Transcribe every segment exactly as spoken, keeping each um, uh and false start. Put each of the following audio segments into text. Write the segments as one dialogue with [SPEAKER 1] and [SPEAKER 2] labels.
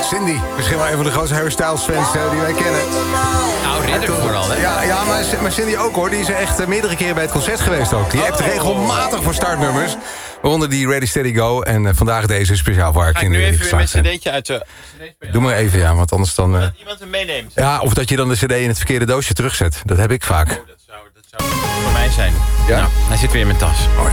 [SPEAKER 1] Cindy, misschien wel een van de grootste Harry Styles fans uh, die wij kennen.
[SPEAKER 2] Nou, ridder vooral, hè?
[SPEAKER 1] Ja, ja maar, maar Cindy ook, hoor. Die is er echt uh, meerdere keren bij het concert geweest ook. Die hebt
[SPEAKER 2] oh.
[SPEAKER 1] regelmatig voor startnummers. Waaronder die Ready, Steady, Go. En uh, vandaag deze speciaal voor haar
[SPEAKER 2] Ga ik nu even weer mijn cd'tje uit de...
[SPEAKER 1] Doe maar even, ja, want anders dan... Uh...
[SPEAKER 2] Dat iemand hem meeneemt.
[SPEAKER 1] Ja, of dat je dan de cd in het verkeerde doosje terugzet. Dat heb ik vaak.
[SPEAKER 2] Oh, dat zou, dat zou voor mij zijn.
[SPEAKER 1] Ja?
[SPEAKER 2] Nou, hij zit weer in mijn tas.
[SPEAKER 1] Mooi.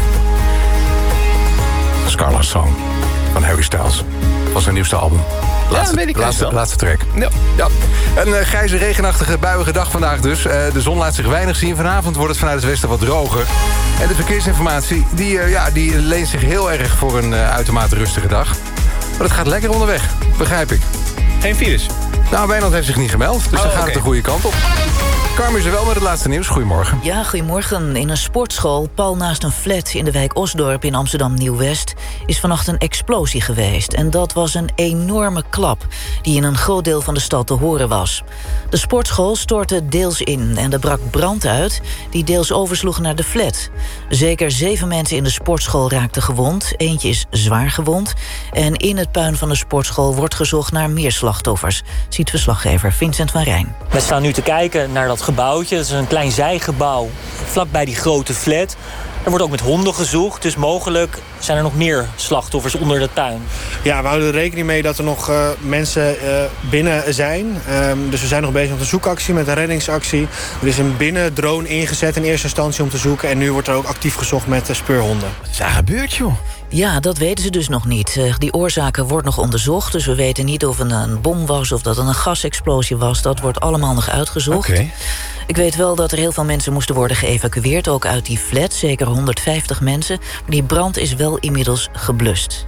[SPEAKER 1] Scarlet Song van Harry Styles. Was zijn nieuwste album. Laatste,
[SPEAKER 2] ja, weet ik
[SPEAKER 1] laatste,
[SPEAKER 2] wel.
[SPEAKER 1] laatste track.
[SPEAKER 2] Ja.
[SPEAKER 1] Ja. Een uh, grijze, regenachtige, buiige dag vandaag dus. Uh, de zon laat zich weinig zien. Vanavond wordt het vanuit het westen wat droger. En de verkeersinformatie die, uh, ja, die leent zich heel erg voor een uh, uitermate rustige dag. Maar het gaat lekker onderweg, begrijp ik.
[SPEAKER 2] Geen virus?
[SPEAKER 1] Nou, Wijnand heeft zich niet gemeld, dus
[SPEAKER 2] oh,
[SPEAKER 1] dan gaat
[SPEAKER 2] okay.
[SPEAKER 1] het de goede kant op. Carmen is er wel met het laatste nieuws. Goedemorgen.
[SPEAKER 3] Ja, goedemorgen. In een sportschool, pal naast een flat in de wijk Osdorp in Amsterdam-Nieuw-West, is vannacht een explosie geweest. En dat was een enorme klap die in een groot deel van de stad te horen was. De sportschool stortte deels in en er brak brand uit die deels oversloeg naar de flat. Zeker zeven mensen in de sportschool raakten gewond. Eentje is zwaar gewond. En in het puin van de sportschool wordt gezocht naar meer slachtoffers, ziet verslaggever Vincent van Rijn.
[SPEAKER 4] We staan nu te kijken naar dat gebouwtje. Het is een klein zijgebouw vlakbij die grote flat. Er wordt ook met honden gezocht, dus mogelijk zijn er nog meer slachtoffers onder de tuin.
[SPEAKER 5] Ja, we houden er rekening mee dat er nog uh, mensen uh, binnen zijn. Um, dus we zijn nog bezig met een zoekactie, met een reddingsactie. Er is een binnendrone ingezet in eerste instantie om te zoeken. En nu wordt er ook actief gezocht met uh, speurhonden.
[SPEAKER 2] Wat is daar gebeurd, joh?
[SPEAKER 3] Ja, dat weten ze dus nog niet. Uh, die oorzaken wordt nog onderzocht, dus we weten niet of het een bom was of dat het een gasexplosie was. Dat wordt allemaal nog uitgezocht.
[SPEAKER 2] Okay.
[SPEAKER 3] Ik weet wel dat er heel veel mensen moesten worden geëvacueerd, ook uit die flat, zeker honderdvijftig mensen. Maar die brand is wel inmiddels geblust.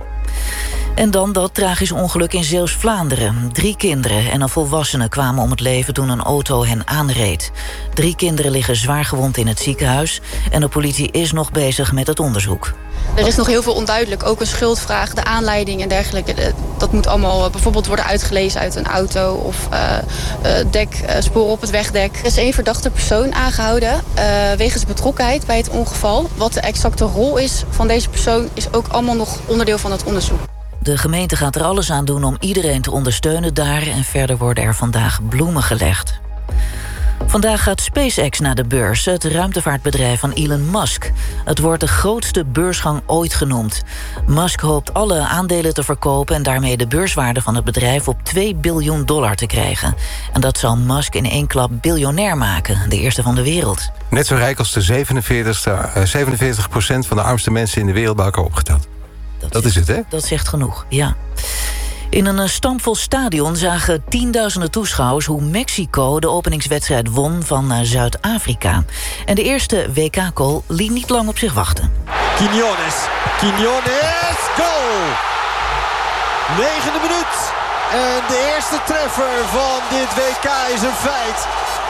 [SPEAKER 3] En dan dat tragische ongeluk in Zeeuws-Vlaanderen. Drie kinderen en een volwassene kwamen om het leven toen een auto hen aanreed. Drie kinderen liggen zwaar gewond in het ziekenhuis en de politie is nog bezig met het onderzoek.
[SPEAKER 6] Er is nog heel veel onduidelijk, ook een schuldvraag, de aanleiding en dergelijke. Dat moet allemaal bijvoorbeeld worden uitgelezen uit een auto of uh, uh, dek, uh, sporen op het wegdek. Er is één verdachte persoon aangehouden uh, wegens betrokkenheid bij het ongeval. Wat de exacte rol is van deze persoon is ook allemaal nog onderdeel van het onderzoek.
[SPEAKER 3] De gemeente gaat er alles aan doen om iedereen te ondersteunen daar en verder worden er vandaag bloemen gelegd. Vandaag gaat SpaceX naar de beurs, het ruimtevaartbedrijf van Elon Musk. Het wordt de grootste beursgang ooit genoemd. Musk hoopt alle aandelen te verkopen en daarmee de beurswaarde van het bedrijf op twee biljoen dollar te krijgen. En dat zal Musk in één klap biljonair maken, de eerste van de wereld.
[SPEAKER 1] Net zo rijk als de zevenenveertig procent van de armste mensen in de wereld bij elkaar opgeteld. Dat, dat is het, hè?
[SPEAKER 3] Dat zegt genoeg, ja. In een stampvol stadion zagen tienduizenden toeschouwers hoe Mexico de openingswedstrijd won van Zuid-Afrika. En de eerste W K-goal liet niet lang op zich wachten.
[SPEAKER 7] Quiñones, Quiñones, goal! Negende minuut. En de eerste treffer van dit W K is een feit.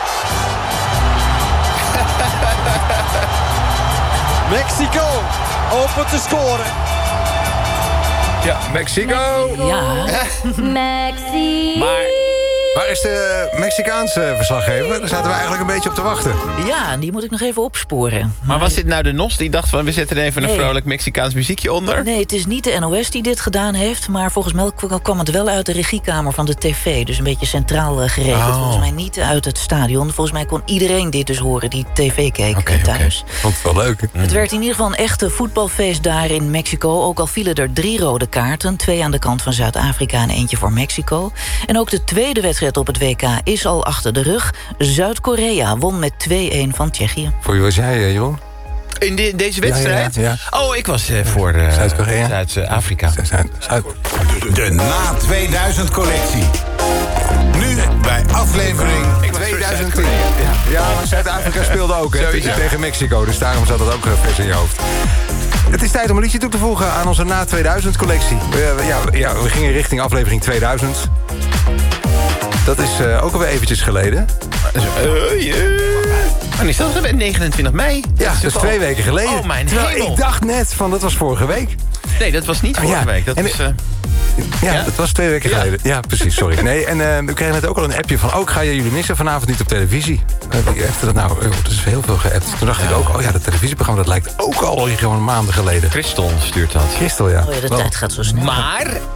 [SPEAKER 7] Mexico opent te scoren.
[SPEAKER 1] Ja, Mexico!
[SPEAKER 3] Ja.
[SPEAKER 8] Mexico.
[SPEAKER 1] Maar waar is de Mexicaanse verslaggever? Daar zaten we eigenlijk een beetje op te wachten.
[SPEAKER 3] Ja, die moet ik nog even opsporen. Maar,
[SPEAKER 2] maar was dit nou de N O S die dacht van we zetten er even een
[SPEAKER 3] nee.
[SPEAKER 2] vrolijk Mexicaans muziekje onder?
[SPEAKER 3] Nee, het is niet de N O S die dit gedaan heeft, maar volgens mij kwam het wel uit de regiekamer van de tv. Dus een beetje centraal geregeld. Oh. Volgens mij niet uit het stadion. Volgens mij kon iedereen dit dus horen die tv keek okay, thuis.
[SPEAKER 1] Okay. Vond het wel leuk.
[SPEAKER 3] Mm. Het werd in ieder geval een echte voetbalfeest daar in Mexico. Ook al vielen er drie rode kaarten. Twee aan de kant van Zuid-Afrika en eentje voor Mexico. En ook de tweede wedstrijd op het W K is al achter de rug. Zuid-Korea won met twee-een van Tsjechië.
[SPEAKER 1] Voor wie was jij, Jeroen?
[SPEAKER 2] In de, deze wedstrijd?
[SPEAKER 1] Ja, ja, ja.
[SPEAKER 2] Oh, ik was uh, voor uh,
[SPEAKER 1] Zuid-Korea.
[SPEAKER 2] Zuid-Afrika.
[SPEAKER 1] Zuid Zuid
[SPEAKER 9] de, de Na tweeduizend collectie. Nu bij aflevering
[SPEAKER 1] tweeduizend tien. Ja, ja, maar Zuid-Afrika speelde ook hè, tegen Mexico. Dus daarom zat dat ook vers in je hoofd. Het is tijd om een liedje toe te voegen aan onze Na tweeduizend collectie. Uh, ja, ja, we gingen richting aflevering tweeduizend. Dat is uh, ook alweer eventjes geleden.
[SPEAKER 2] Uh, yeah. Maar is dat negenentwintig mei?
[SPEAKER 1] Ja, dat is dus twee weken geleden.
[SPEAKER 2] Oh, mijn
[SPEAKER 1] hemel. Ik dacht net van, dat was vorige week.
[SPEAKER 2] Nee, dat was niet vorige
[SPEAKER 1] ja.
[SPEAKER 2] week. Dat
[SPEAKER 1] en,
[SPEAKER 2] was, uh...
[SPEAKER 1] ja,
[SPEAKER 2] ja,
[SPEAKER 1] dat was twee weken ja. geleden. Ja, precies, sorry. Nee, en uh, we kregen net ook al een appje van... ook ga je jullie missen vanavond niet op televisie. Uh, ik dat nou, uh, dat is heel veel geappt. Toen dacht ja. ik ook, oh ja, dat televisieprogramma... dat lijkt ook al gewoon maanden geleden.
[SPEAKER 2] Christel stuurt dat.
[SPEAKER 1] Christel, ja.
[SPEAKER 3] Oh ja, de Wel. tijd gaat zo snel.
[SPEAKER 2] Maar...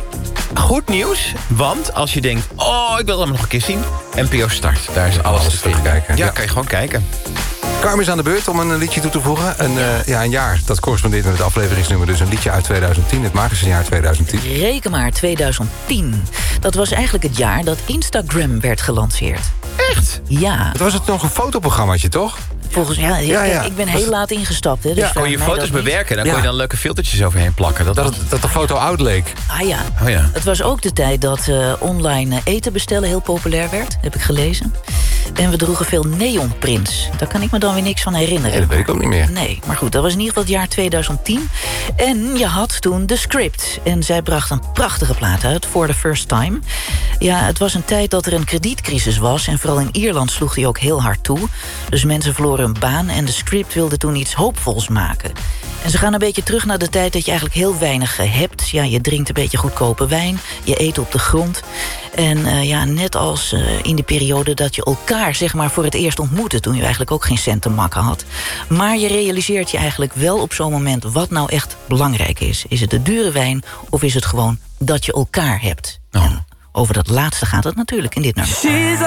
[SPEAKER 2] Goed nieuws, want als je denkt... oh, ik wil het allemaal nog een keer zien. N P O Start, daar is alles,
[SPEAKER 1] alles
[SPEAKER 2] te vinden.
[SPEAKER 1] kijken.
[SPEAKER 2] Ja,
[SPEAKER 1] Ja.
[SPEAKER 2] kan je gewoon kijken.
[SPEAKER 1] Carmen is aan de beurt om een liedje toe te voegen. Een, uh, ja, een jaar, dat correspondeert met het afleveringsnummer. Dus een liedje uit tweeduizend tien, het makersjaar tweeduizend tien.
[SPEAKER 3] Reken maar, tweeduizend tien. Dat was eigenlijk het jaar dat Instagram werd gelanceerd.
[SPEAKER 2] Echt?
[SPEAKER 3] Ja.
[SPEAKER 1] Het was het nog een fotoprogrammaatje, toch?
[SPEAKER 3] Volgens ja,
[SPEAKER 1] Ja, ja.
[SPEAKER 3] ik ben heel laat ingestapt. Hè, dus
[SPEAKER 1] Ja.
[SPEAKER 3] voor
[SPEAKER 2] Kon je
[SPEAKER 3] mij
[SPEAKER 2] foto's
[SPEAKER 3] dat niet.
[SPEAKER 2] bewerken, dan
[SPEAKER 1] Ja.
[SPEAKER 2] kon je dan leuke filtertjes overheen plakken. Dat,
[SPEAKER 1] Dat,
[SPEAKER 2] was...
[SPEAKER 1] het, dat de foto oud leek.
[SPEAKER 3] Ah ja.
[SPEAKER 2] Oh ja.
[SPEAKER 3] Het was ook de tijd dat uh, online uh, eten bestellen heel populair werd. Heb ik gelezen. En we droegen veel neonprints. Daar kan ik me dan weer niks van herinneren.
[SPEAKER 1] Nee, dat weet ik ook niet meer.
[SPEAKER 3] Nee, maar goed, dat was in ieder geval het jaar tweeduizend tien. En je had toen The Script. En zij bracht een prachtige plaat uit, For the First Time. Ja, het was een tijd dat er een kredietcrisis was. En vooral in Ierland sloeg die ook heel hard toe. Dus mensen verloren hun baan. En The Script wilde toen iets hoopvols maken. En ze gaan een beetje terug naar de tijd dat je eigenlijk heel weinig hebt. Ja, je drinkt een beetje goedkope wijn. Je eet op de grond. En uh, ja, net als uh, in de periode dat je elkaar zeg maar voor het eerst ontmoette... toen je eigenlijk ook geen cent te makken had. Maar je realiseert je eigenlijk wel op zo'n moment wat nou echt belangrijk is. Is het de dure wijn of is het gewoon dat je elkaar hebt?
[SPEAKER 2] Oh.
[SPEAKER 3] En over dat laatste gaat het natuurlijk in dit nummer.
[SPEAKER 10] She's